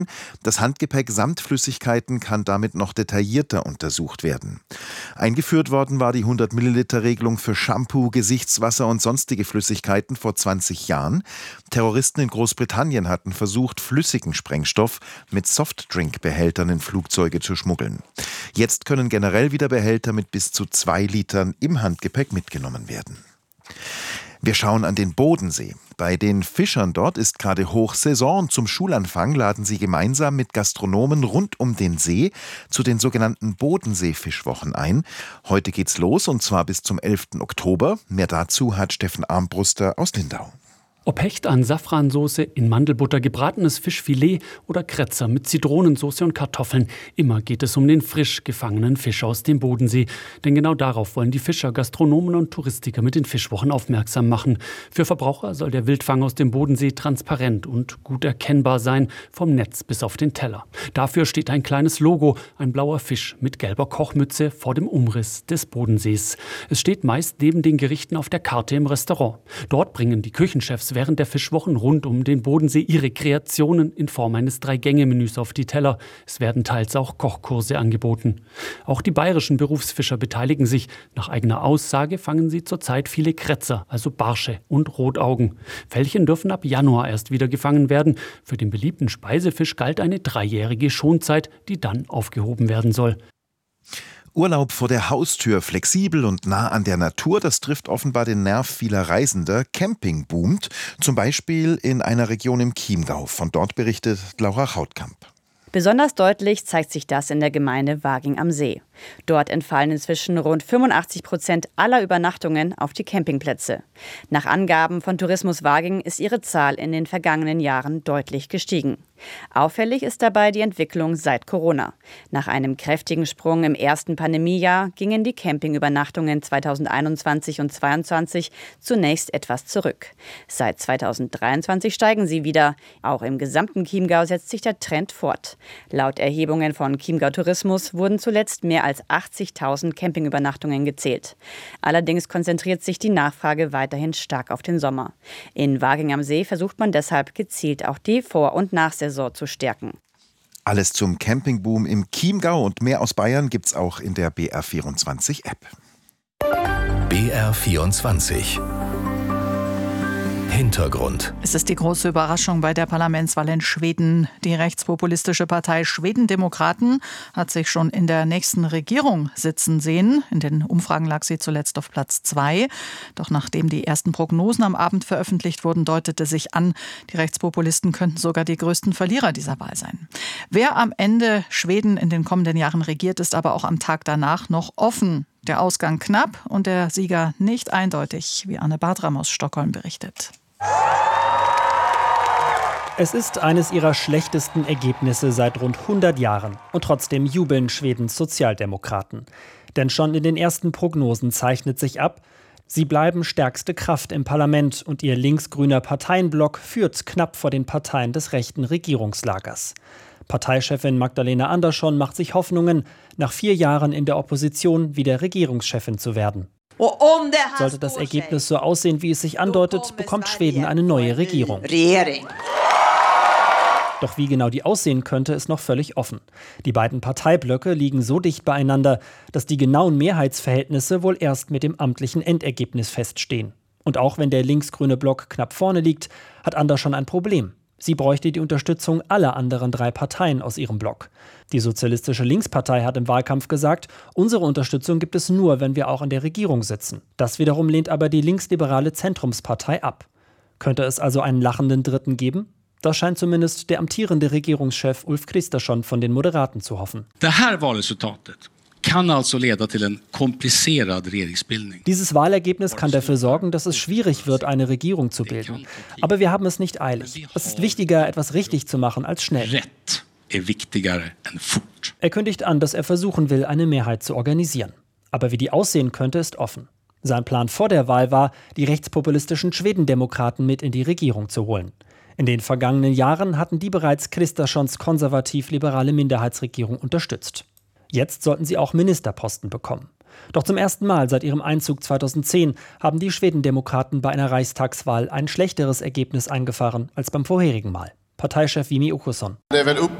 Das Handgepäck samt Flüssigkeiten kann damit noch detaillierter untersucht werden. Eingeführt worden war die 100-Milliliter-Regelung für Shampoo, Gesichtswasser und sonstige Flüssigkeiten vor 20 Jahren. Terroristen in Großbritannien hatten versucht, flüssigen Sprengstoff mit Softdrinkbehältern in Flugzeuge zu schmuggeln. Jetzt können generell wieder Behälter mit bis zu 2 Litern im Handgepäck mitgenommen werden. Wir schauen an den Bodensee. Bei den Fischern dort ist gerade Hochsaison und zum Schulanfang laden sie gemeinsam mit Gastronomen rund um den See zu den sogenannten Bodensee-Fischwochen ein. Heute geht's los und zwar bis zum 11. Oktober. Mehr dazu hat Steffen Armbruster aus Lindau. Ob Hecht an Safransoße, in Mandelbutter gebratenes Fischfilet oder Kretzer mit Zitronensoße und Kartoffeln, immer geht es um den frisch gefangenen Fisch aus dem Bodensee. Denn genau darauf wollen die Fischer, Gastronomen und Touristiker mit den Fischwochen aufmerksam machen. Für Verbraucher soll der Wildfang aus dem Bodensee transparent und gut erkennbar sein, vom Netz bis auf den Teller. Dafür steht ein kleines Logo, ein blauer Fisch mit gelber Kochmütze vor dem Umriss des Bodensees. Es steht meist neben den Gerichten auf der Karte im Restaurant. Dort bringen die Küchenchefs während der Fischwochen rund um den Bodensee ihre Kreationen in Form eines 3-Gänge-Menüs auf die Teller. Es werden teils auch Kochkurse angeboten. Auch die bayerischen Berufsfischer beteiligen sich. Nach eigener Aussage fangen sie zurzeit viele Kretzer, also Barsche und Rotaugen. Felchen dürfen ab Januar erst wieder gefangen werden. Für den beliebten Speisefisch galt eine 3-jährige Schonzeit, die dann aufgehoben werden soll. Urlaub vor der Haustür, flexibel und nah an der Natur, das trifft offenbar den Nerv vieler Reisender. Camping boomt, zum Beispiel in einer Region im Chiemgau. Von dort berichtet Laura Hautkamp. Besonders deutlich zeigt sich das in der Gemeinde Waging am See. Dort entfallen inzwischen rund 85% aller Übernachtungen auf die Campingplätze. Nach Angaben von Tourismus Waging ist ihre Zahl in den vergangenen Jahren deutlich gestiegen. Auffällig ist dabei die Entwicklung seit Corona. Nach einem kräftigen Sprung im ersten Pandemiejahr gingen die Campingübernachtungen 2021 und 2022 zunächst etwas zurück. Seit 2023 steigen sie wieder. Auch im gesamten Chiemgau setzt sich der Trend fort. Laut Erhebungen von Chiemgau Tourismus wurden zuletzt mehr als 80.000 Campingübernachtungen gezählt. Allerdings konzentriert sich die Nachfrage weiterhin stark auf den Sommer. In Waging am See versucht man deshalb gezielt auch die Vor- und Nachsaison zu stärken. Alles zum Campingboom im Chiemgau und mehr aus Bayern gibt's auch in der BR24-App. BR24 Hintergrund. Es ist die große Überraschung bei der Parlamentswahl in Schweden. Die rechtspopulistische Partei Schwedendemokraten hat sich schon in der nächsten Regierung sitzen sehen. In den Umfragen lag sie zuletzt auf Platz 2. Doch nachdem die ersten Prognosen am Abend veröffentlicht wurden, deutete sich an, die Rechtspopulisten könnten sogar die größten Verlierer dieser Wahl sein. Wer am Ende Schweden in den kommenden Jahren regiert, ist aber auch am Tag danach noch offen. Der Ausgang knapp und der Sieger nicht eindeutig, wie Anne Bartram aus Stockholm berichtet. Es ist eines ihrer schlechtesten Ergebnisse seit rund 100 Jahren. Und trotzdem jubeln Schwedens Sozialdemokraten. Denn schon in den ersten Prognosen zeichnet sich ab, sie bleiben stärkste Kraft im Parlament und ihr linksgrüner Parteienblock führt knapp vor den Parteien des rechten Regierungslagers. Parteichefin Magdalena Andersson macht sich Hoffnungen, nach 4 Jahren in der Opposition wieder Regierungschefin zu werden. Sollte das Ergebnis so aussehen, wie es sich andeutet, bekommt Schweden eine neue Regierung. Doch wie genau die aussehen könnte, ist noch völlig offen. Die beiden Parteiblöcke liegen so dicht beieinander, dass die genauen Mehrheitsverhältnisse wohl erst mit dem amtlichen Endergebnis feststehen. Und auch wenn der linksgrüne Block knapp vorne liegt, hat Andersson ein Problem. Sie bräuchte die Unterstützung aller anderen 3 Parteien aus ihrem Block. Die Sozialistische Linkspartei hat im Wahlkampf gesagt, unsere Unterstützung gibt es nur, wenn wir auch in der Regierung sitzen. Das wiederum lehnt aber die linksliberale Zentrumspartei ab. Könnte es also einen lachenden Dritten geben? Das scheint zumindest der amtierende Regierungschef Ulf Kristersson von den Moderaten zu hoffen. Dieses Wahlergebnis kann dafür sorgen, dass es schwierig wird, eine Regierung zu bilden. Aber wir haben es nicht eilig. Es ist wichtiger, etwas richtig zu machen, als schnell. Er kündigt an, dass er versuchen will, eine Mehrheit zu organisieren. Aber wie die aussehen könnte, ist offen. Sein Plan vor der Wahl war, die rechtspopulistischen Schwedendemokraten mit in die Regierung zu holen. In den vergangenen Jahren hatten die bereits Kristerssons konservativ-liberale Minderheitsregierung unterstützt. Jetzt sollten sie auch Ministerposten bekommen. Doch zum ersten Mal seit ihrem Einzug 2010 haben die Schwedendemokraten bei einer Reichstagswahl ein schlechteres Ergebnis eingefahren als beim vorherigen Mal. Parteichef Vimi Okuson.